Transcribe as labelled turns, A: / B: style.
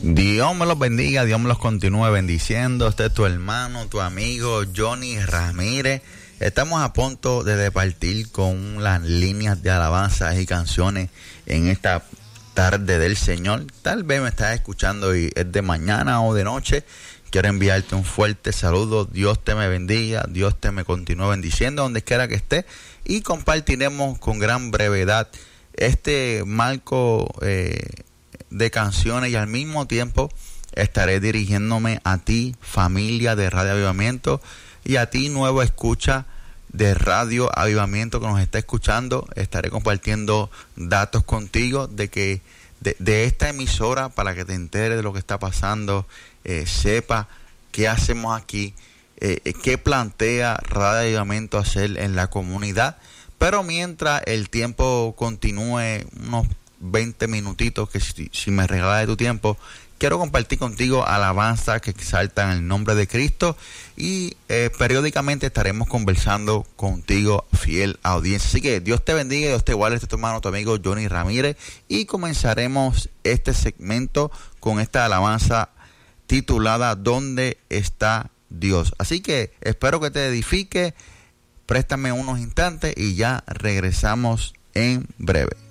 A: Dios me los bendiga, Dios me los continúe bendiciendo. Este es tu hermano, tu amigo Johnny Ramírez. Estamos a punto de departir con las líneas de alabanzas y canciones en esta tarde del Señor. Tal vez me estás escuchando y es de mañana o de noche. Quiero enviarte un fuerte saludo. Dios te me bendiga, Dios te me continúe bendiciendo donde quiera que estés. Y compartiremos con gran brevedad este marco de canciones, y al mismo tiempo estaré dirigiéndome a ti, familia de Radio Avivamiento, y a ti, nuevo escucha de Radio Avivamiento que nos está escuchando. Estaré compartiendo datos contigo de esta emisora para que te enteres de lo que está pasando, sepa qué hacemos aquí, qué plantea Radio Avivamiento hacer en la comunidad. Pero mientras el tiempo continúe, unos 20 minutitos que si me regalas de tu tiempo, quiero compartir contigo alabanzas que exaltan el nombre de Cristo, y periódicamente estaremos conversando contigo, fiel audiencia. Así que Dios te bendiga, Dios te guarde. Este es tu hermano, tu amigo Johnny Ramírez, y comenzaremos este segmento con esta alabanza titulada ¿Dónde está Dios? Así que espero que te edifique. Préstame unos instantes y ya regresamos en breve.